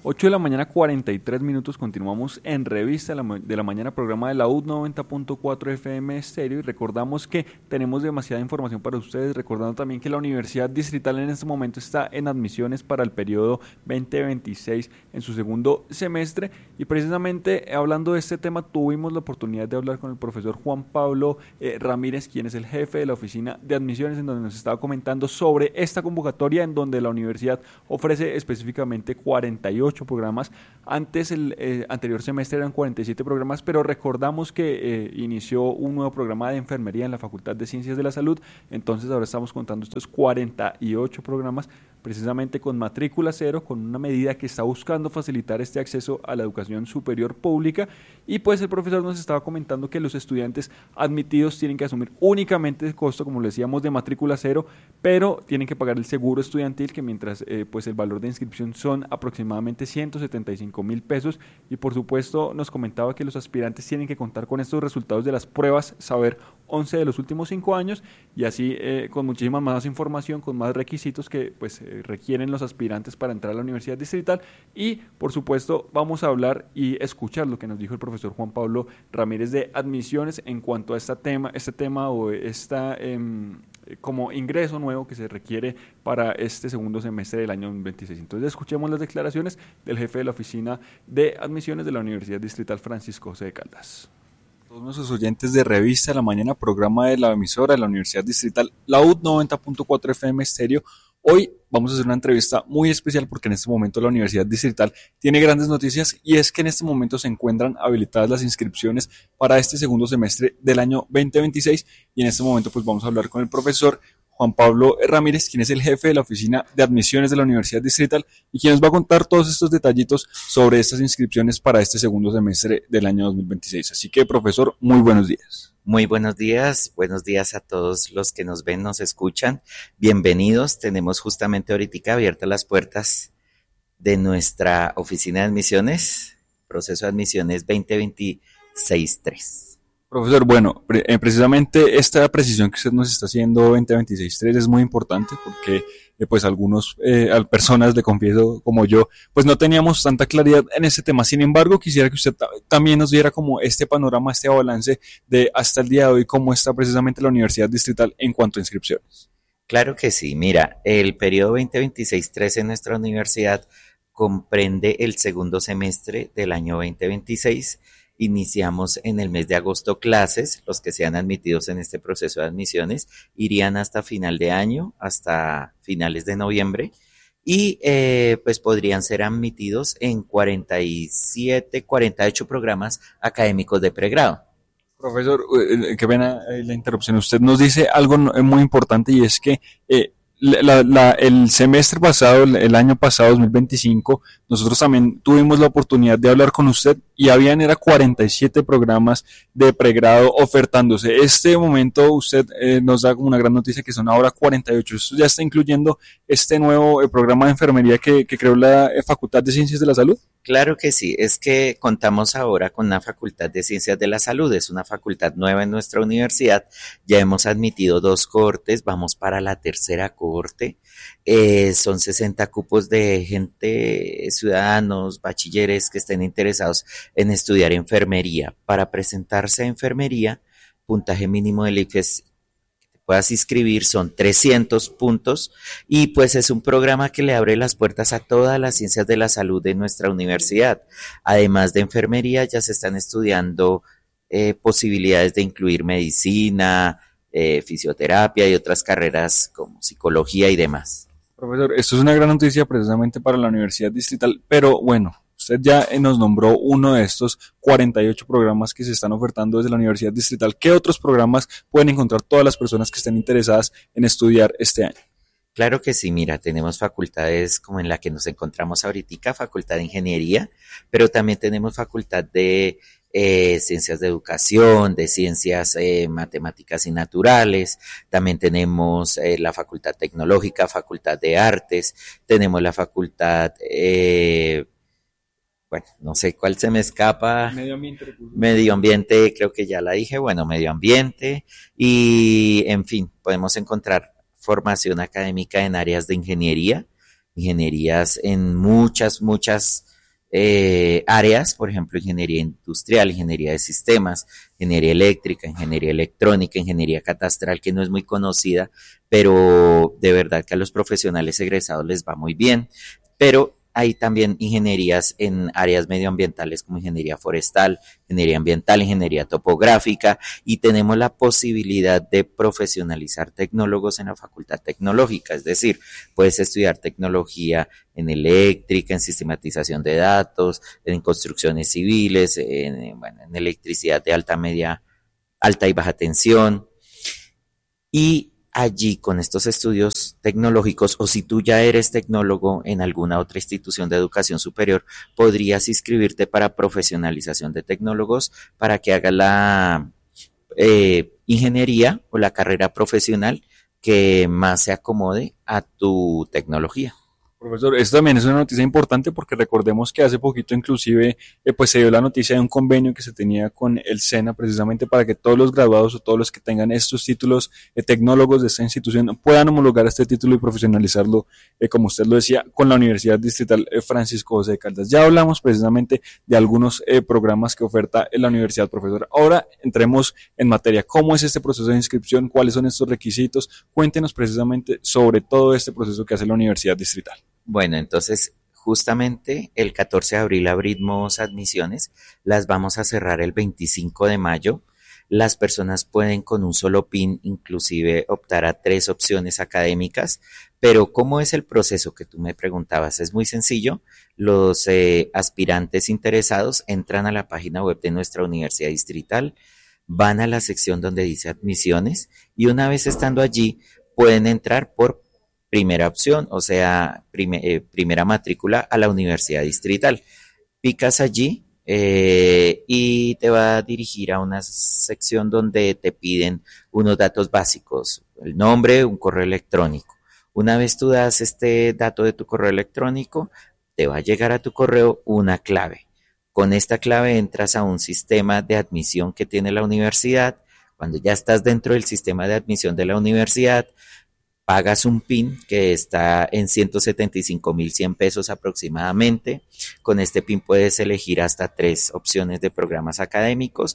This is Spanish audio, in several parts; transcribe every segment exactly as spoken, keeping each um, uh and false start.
ocho de la mañana, cuarenta y tres minutos, continuamos en Revista de la, ma- de la Mañana, programa de la U noventa punto cuatro F M Estéreo, y recordamos que tenemos demasiada información para ustedes, recordando también que la Universidad Distrital en este momento está en admisiones para el periodo veinte veintiséis en su segundo semestre, y precisamente eh, hablando de este tema tuvimos la oportunidad de hablar con el profesor Juan Pablo eh, Ramírez, quien es el jefe de la oficina de admisiones, en donde nos estaba comentando sobre esta convocatoria en donde la universidad ofrece específicamente cuarenta y ocho programas. Antes, el eh, anterior semestre eran cuarenta y siete programas, pero recordamos que eh, inició un nuevo programa de enfermería en la Facultad de Ciencias de la Salud, entonces ahora estamos contando estos cuarenta y ocho programas, precisamente con matrícula cero, con una medida que está buscando facilitar este acceso a la educación superior pública. Y pues el profesor nos estaba comentando que los estudiantes admitidos tienen que asumir únicamente el costo, como le decíamos, de matrícula cero, pero tienen que pagar el seguro estudiantil, que mientras eh, pues el valor de inscripción son aproximadamente ciento setenta y cinco mil pesos. Y por supuesto nos comentaba que los aspirantes tienen que contar con estos resultados de las pruebas Saber once de los últimos cinco años, y así eh, con muchísima más información, con más requisitos que pues eh, requieren los aspirantes para entrar a la Universidad Distrital. Y por supuesto vamos a hablar y escuchar lo que nos dijo el profesor Juan Pablo Ramírez de admisiones en cuanto a este tema, este tema o esta eh, como ingreso nuevo que se requiere para este segundo semestre del año dos mil veintiséis. Entonces escuchemos las declaraciones del jefe de la oficina de admisiones de la Universidad Distrital, Francisco José de Caldas. Todos nuestros oyentes de Revista de la Mañana, programa de la emisora de la Universidad Distrital, la U noventa punto cuatro F M Estéreo. Hoy vamos a hacer una entrevista muy especial porque en este momento la Universidad Distrital tiene grandes noticias, y es que en este momento se encuentran habilitadas las inscripciones para este segundo semestre del año veinte veintiséis, y en este momento pues vamos a hablar con el profesor Juan Pablo Ramírez, quien es el jefe de la oficina de admisiones de la Universidad Distrital y quien nos va a contar todos estos detallitos sobre estas inscripciones para este segundo semestre del año dos mil veintiséis. Así que, profesor, muy buenos días. Muy buenos días, buenos días a todos los que nos ven, nos escuchan. Bienvenidos, tenemos justamente ahorita abiertas las puertas de nuestra oficina de admisiones, proceso de admisiones veinte veintiséis tres. Profesor, bueno, pre- eh, precisamente esta precisión que usted nos está haciendo veinte veintiséis tres es muy importante porque eh, pues algunos eh, a personas, le confieso como yo, pues no teníamos tanta claridad en este tema. Sin embargo, quisiera que usted ta- también nos diera como este panorama, este balance de hasta el día de hoy cómo está precisamente la Universidad Distrital en cuanto a inscripciones. Claro que sí, mira, el periodo veinte veintiséis tres en nuestra universidad comprende el segundo semestre del año veinte veintiséis. Iniciamos en el mes de agosto clases, los que sean admitidos en este proceso de admisiones irían hasta final de año, hasta finales de noviembre, y eh, pues podrían ser admitidos en cuarenta y siete, cuarenta y ocho programas académicos de pregrado. Profesor, eh, qué pena eh, la interrupción. Usted nos dice algo no- eh, muy importante, y es que eh, la, la, el semestre pasado, el, el año pasado, dos mil veinticinco, nosotros también tuvimos la oportunidad de hablar con usted y habían era cuarenta y siete programas de pregrado ofertándose. Este momento usted eh, nos da como una gran noticia que son ahora cuarenta y ocho. Esto ya está incluyendo este nuevo eh, programa de enfermería que, que creó la eh, Facultad de Ciencias de la Salud. Claro que sí, es que contamos ahora con una Facultad de Ciencias de la Salud, es una facultad nueva en nuestra universidad, ya hemos admitido dos cohortes, vamos para la tercera cohorte, eh, son sesenta cupos de gente, ciudadanos, bachilleres que estén interesados en estudiar enfermería. Para presentarse a enfermería, puntaje mínimo del ICFES puedas inscribir son trescientos puntos, y pues es un programa que le abre las puertas a todas las ciencias de la salud de nuestra universidad. Además de enfermería, ya se están estudiando eh, posibilidades de incluir medicina, eh, fisioterapia y otras carreras como psicología y demás. Profesor, esto es una gran noticia precisamente para la Universidad Distrital, pero bueno, usted ya nos nombró uno de estos cuarenta y ocho programas que se están ofertando desde la Universidad Distrital. ¿Qué otros programas pueden encontrar todas las personas que estén interesadas en estudiar este año? Claro que sí, mira, tenemos facultades como en la que nos encontramos ahorita, facultad de ingeniería, pero también tenemos facultad de eh, ciencias de educación, de ciencias eh, matemáticas y naturales, también tenemos eh, la facultad tecnológica, facultad de artes, tenemos la facultad, eh, bueno, no sé cuál se me escapa, Medio ambiente, recursos. medio ambiente, creo que ya la dije, bueno, medio ambiente, y en fin, podemos encontrar formación académica en áreas de ingeniería, ingenierías en muchas, muchas eh, áreas, por ejemplo, ingeniería industrial, ingeniería de sistemas, ingeniería eléctrica, ingeniería electrónica, ingeniería catastral, que no es muy conocida, pero de verdad que a los profesionales egresados les va muy bien. Pero hay también ingenierías en áreas medioambientales como ingeniería forestal, ingeniería ambiental, ingeniería topográfica, y tenemos la posibilidad de profesionalizar tecnólogos en la facultad tecnológica, es decir, puedes estudiar tecnología en eléctrica, en sistematización de datos, en construcciones civiles, en, bueno, en electricidad de alta, media, alta y baja tensión, y allí con estos estudios tecnológicos, o si tú ya eres tecnólogo en alguna otra institución de educación superior, podrías inscribirte para profesionalización de tecnólogos para que hagas la eh, ingeniería o la carrera profesional que más se acomode a tu tecnología. Profesor, esto también es una noticia importante porque recordemos que hace poquito inclusive eh, pues se dio la noticia de un convenio que se tenía con el SENA precisamente para que todos los graduados o todos los que tengan estos títulos eh, tecnólogos de esta institución puedan homologar este título y profesionalizarlo, eh, como usted lo decía, con la Universidad Distrital eh, Francisco José de Caldas. Ya hablamos precisamente de algunos eh, programas que oferta la universidad, profesor. Ahora entremos en materia. ¿Cómo es este proceso de inscripción? ¿Cuáles son estos requisitos? Cuéntenos precisamente sobre todo este proceso que hace la Universidad Distrital. Bueno, entonces justamente el catorce de abril abrimos admisiones, las vamos a cerrar el veinticinco de mayo. Las personas pueden con un solo PIN inclusive optar a tres opciones académicas, pero ¿cómo es el proceso que tú me preguntabas? Es muy sencillo. Los eh, aspirantes interesados entran a la página web de nuestra Universidad Distrital, van a la sección donde dice admisiones y una vez estando allí pueden entrar por primera opción, o sea, prime, eh, primera matrícula a la Universidad Distrital. Picas allí eh, y te va a dirigir a una sección donde te piden unos datos básicos, el nombre, un correo electrónico. Una vez tú das este dato de tu correo electrónico, te va a llegar a tu correo una clave. Con esta clave entras a un sistema de admisión que tiene la universidad. Cuando ya estás dentro del sistema de admisión de la universidad, pagas un PIN que está en ciento setenta y cinco mil cien pesos aproximadamente. Con este PIN puedes elegir hasta tres opciones de programas académicos.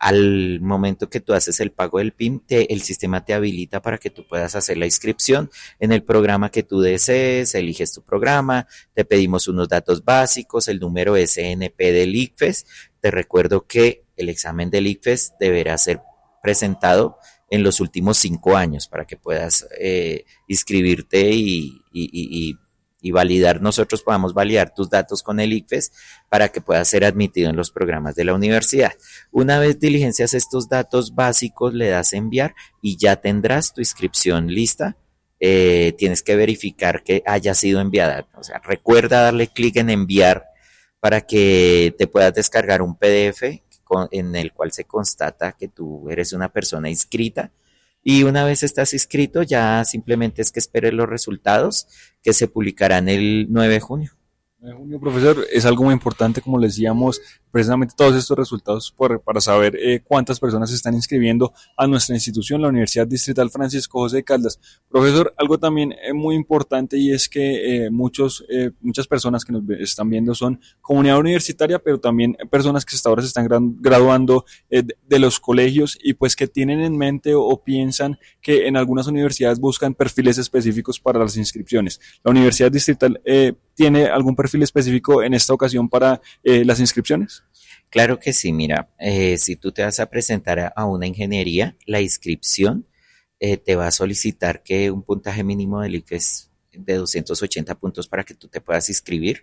Al momento que tú haces el pago del PIN, te, el sistema te habilita para que tú puedas hacer la inscripción en el programa que tú desees, eliges tu programa, te pedimos unos datos básicos, el número S N P del ICFES. Te recuerdo que el examen del ICFES deberá ser presentado en los últimos cinco años para que puedas eh, inscribirte y, y, y, y validar, nosotros podamos validar tus datos con el ICFES para que puedas ser admitido en los programas de la universidad. Una vez diligencias estos datos básicos, le das a enviar y ya tendrás tu inscripción lista. Eh, tienes que verificar que haya sido enviada, o sea, recuerda darle clic en enviar para que te puedas descargar un P D F en el cual se constata que tú eres una persona inscrita, y una vez estás inscrito ya simplemente es que esperes los resultados que se publicarán el nueve de junio. nueve de junio, profesor, es algo muy importante, como les decíamos, precisamente todos estos resultados por, para saber eh, cuántas personas se están inscribiendo a nuestra institución, la Universidad Distrital Francisco José de Caldas. Profesor, algo también eh, muy importante, y es que eh, muchos, eh, muchas personas que nos están viendo son comunidad universitaria, pero también personas que hasta ahora se están graduando eh, de los colegios y pues que tienen en mente o, o piensan que en algunas universidades buscan perfiles específicos para las inscripciones. La Universidad Distrital eh, ¿tiene algún perfil específico en esta ocasión para eh, las inscripciones? Claro que sí, mira, eh, si tú te vas a presentar a, a una ingeniería, la inscripción eh, te va a solicitar que un puntaje mínimo del ICFES de doscientos ochenta puntos para que tú te puedas inscribir.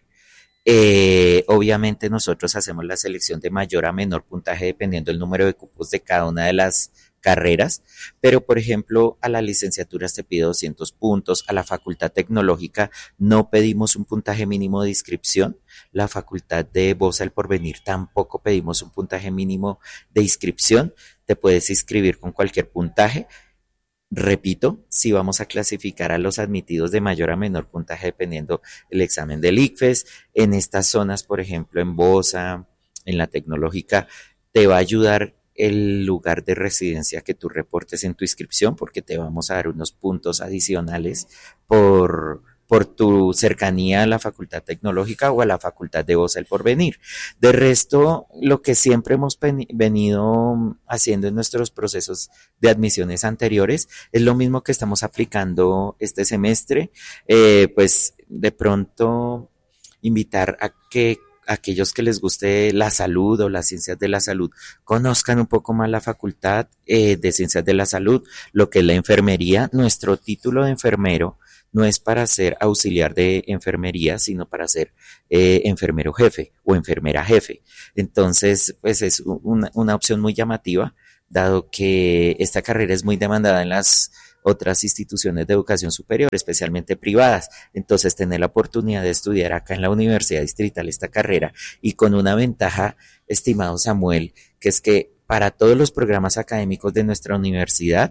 Eh, obviamente nosotros hacemos la selección de mayor a menor puntaje dependiendo del número de cupos de cada una de las carreras, pero por ejemplo a las licenciaturas te pide doscientos puntos, a la facultad tecnológica no pedimos un puntaje mínimo de inscripción, la facultad de Voz al Porvenir tampoco pedimos un puntaje mínimo de inscripción, te puedes inscribir con cualquier puntaje. Repito, si vamos a clasificar a los admitidos de mayor a menor puntaje dependiendo el examen del ICFES, en estas zonas, por ejemplo en Bosa, en la tecnológica, te va a ayudar el lugar de residencia que tú reportes en tu inscripción porque te vamos a dar unos puntos adicionales por por tu cercanía a la Facultad Tecnológica o a la Facultad de Voz del Porvenir. De resto, lo que siempre hemos venido haciendo en nuestros procesos de admisiones anteriores es lo mismo que estamos aplicando este semestre, eh, pues de pronto invitar a que aquellos que les guste la salud o las ciencias de la salud conozcan un poco más la facultad eh, de ciencias de la salud, lo que es la enfermería. Nuestro título de enfermero no es para ser auxiliar de enfermería, sino para ser eh, enfermero jefe o enfermera jefe. Entonces, pues es una, una opción muy llamativa, dado que esta carrera es muy demandada en las otras instituciones de educación superior, especialmente privadas. Entonces, tener la oportunidad de estudiar acá en la Universidad Distrital esta carrera y con una ventaja, estimado Samuel, que es que para todos los programas académicos de nuestra universidad,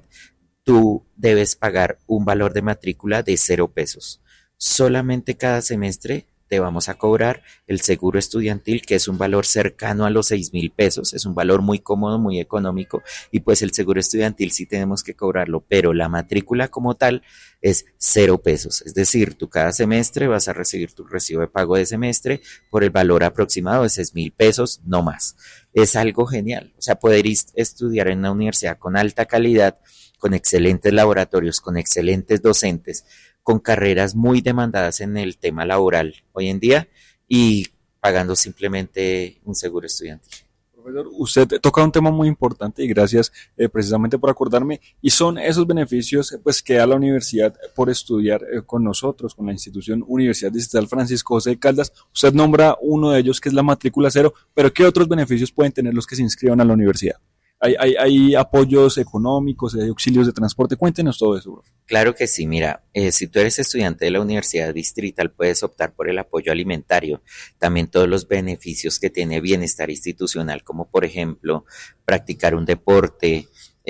tú debes pagar un valor de matrícula de cero pesos. Solamente cada semestre te vamos a cobrar el seguro estudiantil, que es un valor cercano a los seis mil pesos, es un valor muy cómodo, muy económico, y pues el seguro estudiantil sí tenemos que cobrarlo, pero la matrícula como tal es cero pesos, es decir, tú cada semestre vas a recibir tu recibo de pago de semestre por el valor aproximado de seis mil pesos, no más. Es algo genial, o sea, poder estudiar en una universidad con alta calidad, con excelentes laboratorios, con excelentes docentes, con carreras muy demandadas en el tema laboral hoy en día y pagando simplemente un seguro estudiantil. Profesor, usted toca un tema muy importante y gracias eh, precisamente por acordarme, y son esos beneficios pues que da la universidad por estudiar eh, con nosotros, con la institución Universidad Distrital Francisco José de Caldas. Usted nombra uno de ellos que es la matrícula cero, pero ¿qué otros beneficios pueden tener los que se inscriban a la universidad? Hay, hay, hay apoyos económicos, hay auxilios de transporte, cuéntenos todo eso, profe. Claro que sí, mira, eh, si tú eres estudiante de la Universidad Distrital puedes optar por el apoyo alimentario, también todos los beneficios que tiene bienestar institucional, como por ejemplo practicar un deporte,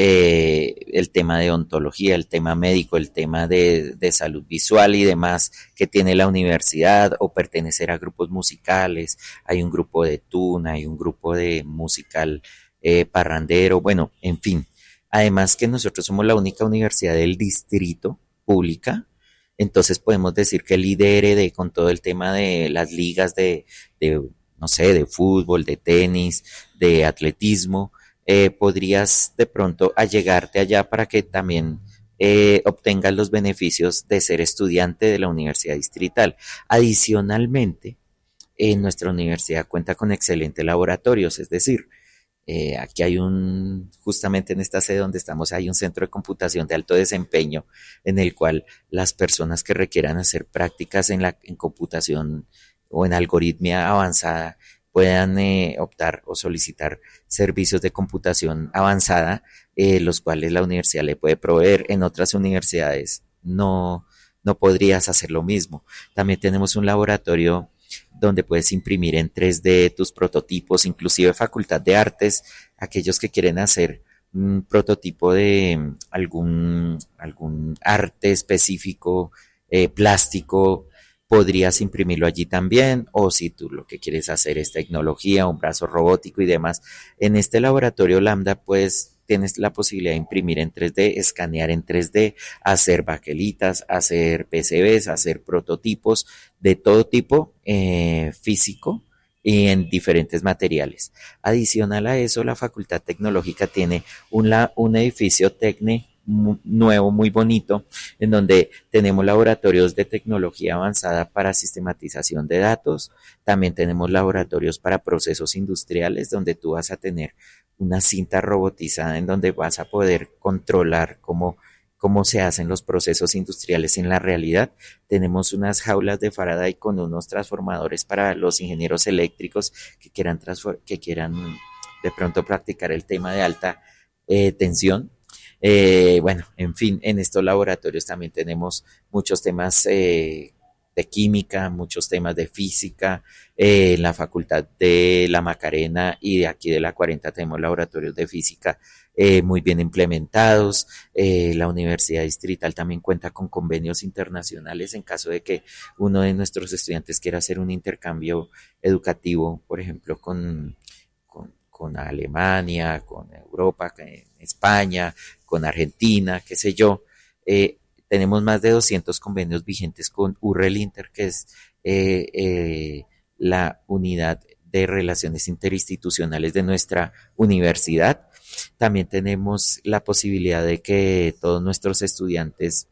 eh, el tema de odontología, el tema médico, el tema de, de salud visual y demás que tiene la universidad, o pertenecer a grupos musicales, hay un grupo de tuna, hay un grupo de musical Eh, parrandero, bueno, en fin. Además que nosotros somos la única universidad del distrito pública, entonces podemos decir que lidere de, con todo el tema de las ligas de, de no sé, de fútbol, de tenis, de atletismo, eh, podrías de pronto allegarte allá para que también eh, obtengas los beneficios de ser estudiante de la Universidad Distrital. Adicionalmente, eh, nuestra universidad cuenta con excelentes laboratorios, es decir, Eh, aquí hay un, justamente en esta sede donde estamos, hay un centro de computación de alto desempeño en el cual las personas que requieran hacer prácticas en la en computación o en algoritmia avanzada puedan eh, optar o solicitar servicios de computación avanzada, eh, los cuales la universidad le puede proveer. En otras universidades no, no podrías hacer lo mismo. También tenemos un laboratorio donde puedes imprimir en tres D tus prototipos, inclusive Facultad de Artes, aquellos que quieren hacer un prototipo de algún, algún arte específico, eh, plástico, podrías imprimirlo allí también, o si tú lo que quieres hacer es tecnología, un brazo robótico y demás, en este laboratorio Lambda pues tienes la posibilidad de imprimir en tres D, escanear en tres D, hacer baquelitas, hacer P C Bs, hacer prototipos de todo tipo, eh, físico y en diferentes materiales. Adicional a eso, la Facultad Tecnológica tiene un, la, un edificio Tecne muy nuevo, muy bonito, en donde tenemos laboratorios de tecnología avanzada para sistematización de datos, también tenemos laboratorios para procesos industriales, donde tú vas a tener una cinta robotizada en donde vas a poder controlar cómo, cómo se hacen los procesos industriales en la realidad. Tenemos unas jaulas de Faraday con unos transformadores para los ingenieros eléctricos que quieran, que quieran de pronto practicar el tema de alta eh, tensión. Eh, bueno, en fin, en estos laboratorios también tenemos muchos temas eh, de química, muchos temas de física. Eh, en la Facultad de la Macarena y de aquí de la cuarenta tenemos laboratorios de física eh, muy bien implementados. Eh, la Universidad Distrital también cuenta con convenios internacionales en caso de que uno de nuestros estudiantes quiera hacer un intercambio educativo, por ejemplo, con, con, con Alemania, con Europa, con España, con Argentina, qué sé yo. Eh, Tenemos más de doscientos convenios vigentes con U R L Inter, que es eh, eh, la unidad de relaciones interinstitucionales de nuestra universidad. También tenemos la posibilidad de que todos nuestros estudiantes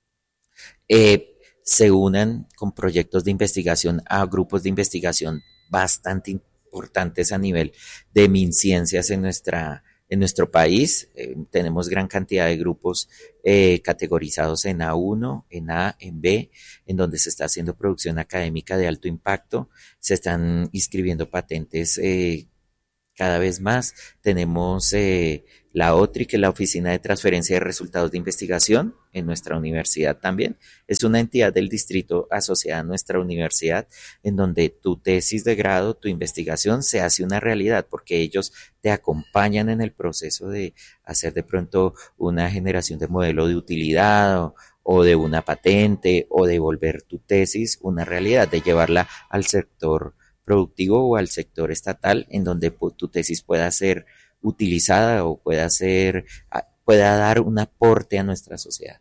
eh, se unan con proyectos de investigación a grupos de investigación bastante importantes a nivel de MinCiencias en nuestra en nuestro país. Eh, tenemos gran cantidad de grupos eh, categorizados en A uno, en A, en B, en donde se está haciendo producción académica de alto impacto, se están inscribiendo patentes eh, cada vez más. Tenemos eh, la O T R I, que es la Oficina de Transferencia de Resultados de Investigación en nuestra universidad también. Es una entidad del distrito asociada a nuestra universidad, en donde tu tesis de grado, tu investigación se hace una realidad, porque ellos te acompañan en el proceso de hacer de pronto una generación de modelo de utilidad o, o de una patente, o de volver tu tesis una realidad, de llevarla al sector productivo o al sector estatal, en donde tu tesis pueda ser utilizada o pueda ser, pueda dar un aporte a nuestra sociedad.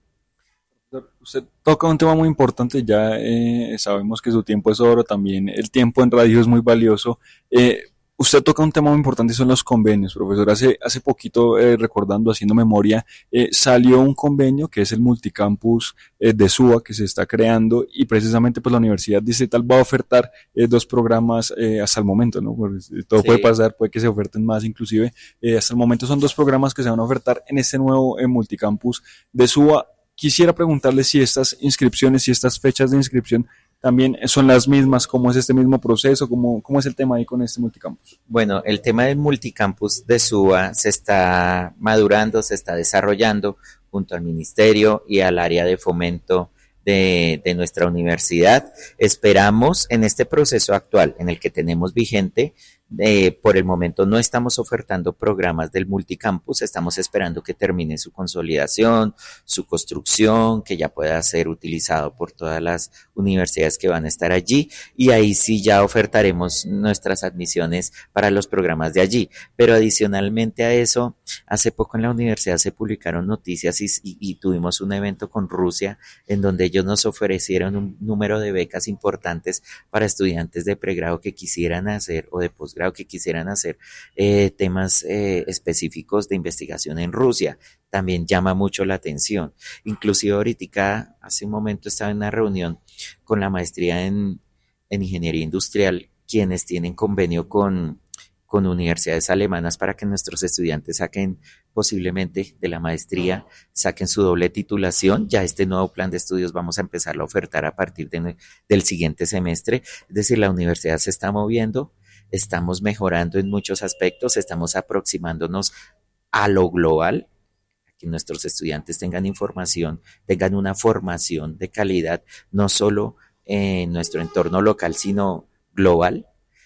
Usted toca un tema muy importante, ya eh, sabemos que su tiempo es oro, también el tiempo en radio es muy valioso. Eh, usted toca un tema muy importante, son los convenios, profesor. Hace, hace poquito, eh, recordando, haciendo memoria, eh, salió un convenio que es el Multicampus eh, de SUA, que se está creando, y precisamente pues la Universidad Distrital va a ofertar eh, dos programas eh, hasta el momento, ¿no? Porque todo sí. puede pasar, puede que se oferten más inclusive. Eh, hasta el momento son dos programas que se van a ofertar en este nuevo eh, Multicampus de SUA. Quisiera preguntarle si estas inscripciones, si estas fechas de inscripción también son las mismas, cómo es este mismo proceso, cómo, cómo es el tema ahí con este multicampus. Bueno, el tema del multicampus de SUA se está madurando, se está desarrollando junto al ministerio y al área de fomento de, de nuestra universidad. Esperamos en este proceso actual en el que tenemos vigente, Eh, por el momento no estamos ofertando programas del multicampus, estamos esperando que termine su consolidación, su construcción, que ya pueda ser utilizado por todas las universidades que van a estar allí, y ahí sí ya ofertaremos nuestras admisiones para los programas de allí. Pero adicionalmente a eso, hace poco en la universidad se publicaron noticias y, y, y tuvimos un evento con Rusia en donde ellos nos ofrecieron un número de becas importantes para estudiantes de pregrado que quisieran hacer o de posgrado que quisieran hacer eh, temas eh, específicos de investigación en Rusia. También llama mucho la atención. Inclusive ahorita, hace un momento estaba en una reunión con la maestría en, en ingeniería industrial, quienes tienen convenio con, con universidades alemanas para que nuestros estudiantes saquen posiblemente de la maestría, saquen su doble titulación. Ya este nuevo plan de estudios vamos a empezar a ofertar a partir de, del siguiente semestre. Es decir, la universidad se está moviendo, estamos mejorando en muchos aspectos, estamos aproximándonos a lo global, a que nuestros estudiantes tengan información, tengan una formación de calidad, no solo en nuestro entorno local, sino global.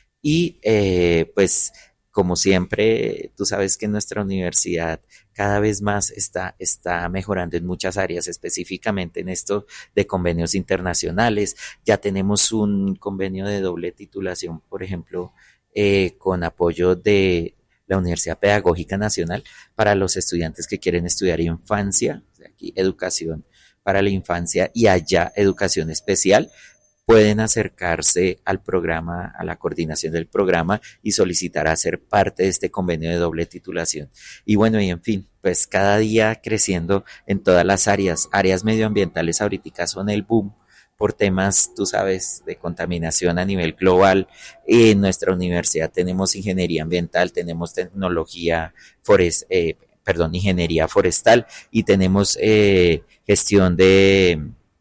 Y eh, pues como siempre, tú sabes que nuestra universidad cada vez más está, está mejorando en muchas áreas, específicamente en esto de convenios internacionales. Ya tenemos un convenio de doble titulación, por ejemplo, Eh, con apoyo de la Universidad Pedagógica Nacional para los estudiantes que quieren estudiar infancia, aquí educación para la infancia y allá educación especial. Pueden acercarse al programa, a la coordinación del programa y solicitar a ser parte de este convenio de doble titulación. Y bueno, y en fin, pues cada día creciendo en todas las áreas, áreas medioambientales ahorita son el boom, por temas, tú sabes, de contaminación a nivel global. En nuestra universidad tenemos ingeniería ambiental, tenemos tecnología forest, eh, perdón, ingeniería forestal y tenemos eh, gestión de,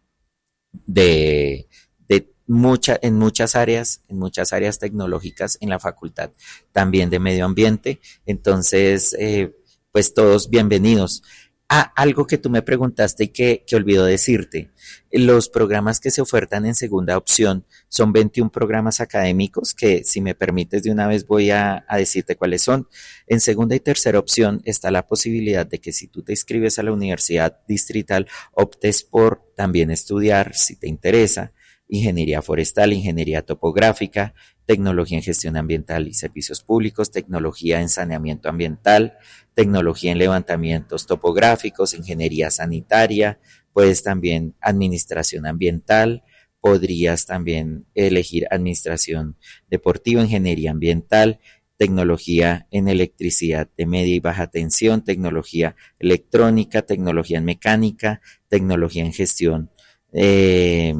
de, de mucha, en muchas áreas, en muchas áreas tecnológicas en la facultad, también de medio ambiente. Entonces, eh, pues todos bienvenidos. Ah, algo que tú me preguntaste y que, que olvidó decirte, los programas que se ofertan en segunda opción son veintiún programas académicos que, si me permites, de una vez voy a, a decirte cuáles son. En segunda y tercera opción está la posibilidad de que si tú te inscribes a la universidad distrital, optes por también estudiar, si te interesa, ingeniería forestal, ingeniería topográfica, tecnología en gestión ambiental y servicios públicos, tecnología en saneamiento ambiental, tecnología en levantamientos topográficos, ingeniería sanitaria, puedes también administración ambiental, podrías también elegir administración deportiva, ingeniería ambiental, tecnología en electricidad de media y baja tensión, tecnología electrónica, tecnología en mecánica, tecnología en gestión, eh,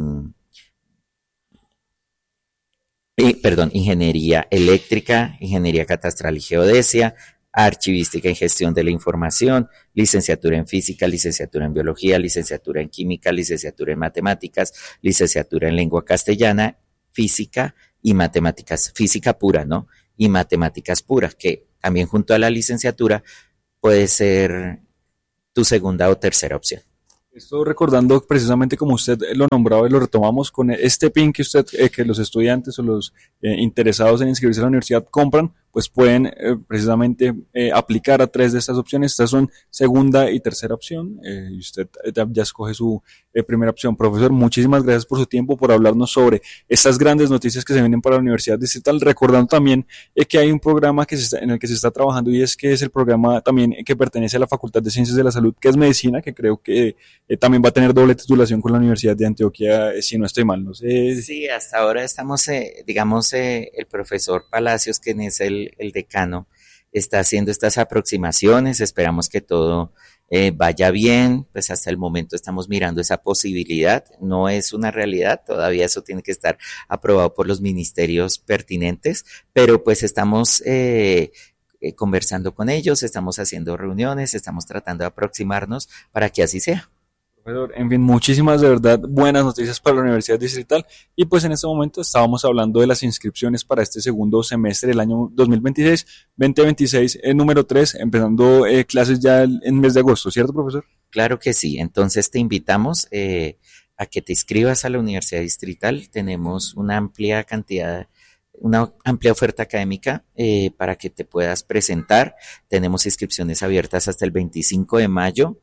y, perdón, ingeniería eléctrica, ingeniería catastral y geodesia, archivística y gestión de la información, licenciatura en física, licenciatura en biología, licenciatura en química, licenciatura en matemáticas, licenciatura en lengua castellana, física y matemáticas, física pura, ¿no? Y matemáticas puras, que también junto a la licenciatura puede ser tu segunda o tercera opción. Esto recordando precisamente como usted lo nombraba y lo retomamos con este pin que usted, eh, que los estudiantes o los eh, interesados en inscribirse a la universidad compran, pues pueden eh, precisamente eh, aplicar a tres de estas opciones. Estas son segunda y tercera opción, eh, y usted ya, ya escoge su eh, primera opción. Profesor, muchísimas gracias por su tiempo, por hablarnos sobre estas grandes noticias que se vienen para la Universidad Distrital, recordando también eh, que hay un programa que se está, en el que se está trabajando, y es que es el programa también que pertenece a la Facultad de Ciencias de la Salud, que es Medicina, que creo que eh, también va a tener doble titulación con la Universidad de Antioquia, eh, si no estoy mal, no sé. Sí, hasta ahora estamos, eh, digamos, eh, el profesor Palacios, quien es el, el decano, está haciendo estas aproximaciones, esperamos que todo eh, vaya bien, pues hasta el momento estamos mirando esa posibilidad, no es una realidad, todavía eso tiene que estar aprobado por los ministerios pertinentes, pero pues estamos eh, eh, conversando con ellos, estamos haciendo reuniones, estamos tratando de aproximarnos para que así sea. En fin, muchísimas de verdad buenas noticias para la Universidad Distrital, y pues en este momento estábamos hablando de las inscripciones para este segundo semestre del año dos mil veintiséis veinte veintiséis, el número tres, empezando eh, clases ya en el mes de agosto, ¿cierto, profesor? Claro que sí, entonces te invitamos eh, a que te inscribas a la Universidad Distrital, tenemos una amplia cantidad una amplia oferta académica eh, para que te puedas presentar, tenemos inscripciones abiertas hasta el veinticinco de mayo.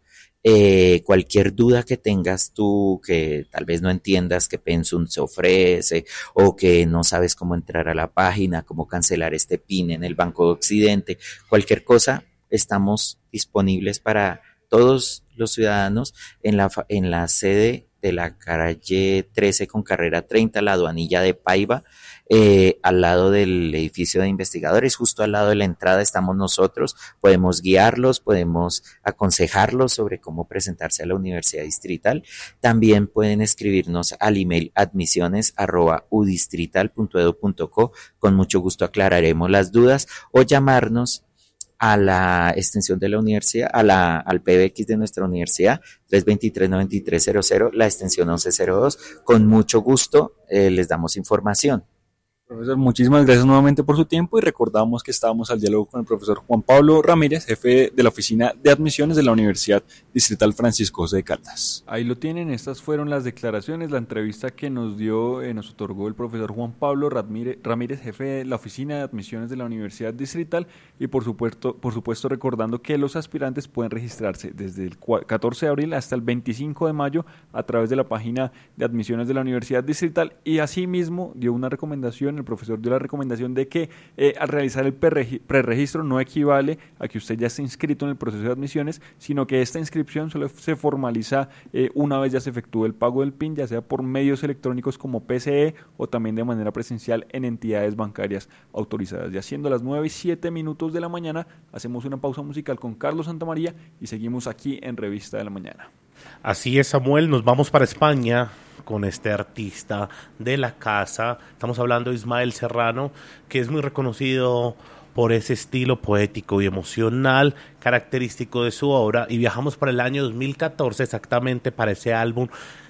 Eh, cualquier duda que tengas tú, que tal vez no entiendas qué Pensum se ofrece, o que no sabes cómo entrar a la página, cómo cancelar este PIN en el Banco de Occidente, cualquier cosa, estamos disponibles para todos los ciudadanos en la, en la sede de la calle trece con carrera treinta, la aduanilla de Paiva, eh, al lado del edificio de investigadores, justo al lado de la entrada estamos nosotros, podemos guiarlos, podemos aconsejarlos sobre cómo presentarse a la Universidad Distrital, también pueden escribirnos al email admisiones arroba udistrital punto edu punto co, con mucho gusto aclararemos las dudas, o llamarnos a la extensión de la universidad, a la, al P B X de nuestra universidad, tres dos tres, nueve tres cero cero, la extensión once cero dos, con mucho gusto eh, les damos información. Profesor, muchísimas gracias nuevamente por su tiempo, y recordamos que estábamos al diálogo con el profesor Juan Pablo Ramírez, jefe de la Oficina de Admisiones de la Universidad Distrital Francisco José de Caldas. Ahí lo tienen, estas fueron las declaraciones, la entrevista que nos dio, eh, nos otorgó el profesor Juan Pablo Ramírez, Ramírez, jefe de la Oficina de Admisiones de la Universidad Distrital, y por supuesto, por supuesto recordando que los aspirantes pueden registrarse desde el catorce de abril hasta el veinticinco de mayo a través de la página de admisiones de la Universidad Distrital, y asimismo dio una recomendación. El profesor dio la recomendación de que eh, al realizar el preregistro no equivale a que usted ya esté inscrito en el proceso de admisiones, sino que esta inscripción solo se formaliza eh, una vez ya se efectúe el pago del PIN, ya sea por medios electrónicos como P C E o también de manera presencial en entidades bancarias autorizadas. Y haciendo las nueve y siete minutos de la mañana, hacemos una pausa musical con Carlos Santamaría y seguimos aquí en Revista de la Mañana. Así es, Samuel, nos vamos para España con este artista de la casa. Estamos hablando de Ismael Serrano, que es muy reconocido por ese estilo poético y emocional característico de su obra, y viajamos para el año dos mil catorce exactamente para ese álbum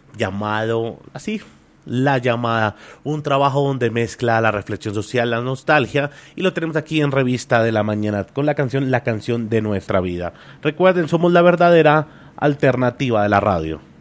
llamado así, La Llamada, un trabajo donde mezcla la reflexión social, la nostalgia, y lo tenemos aquí en Revista de la Mañana con la canción La Canción de Nuestra Vida. Recuerden, somos la verdadera alternativa de la radio.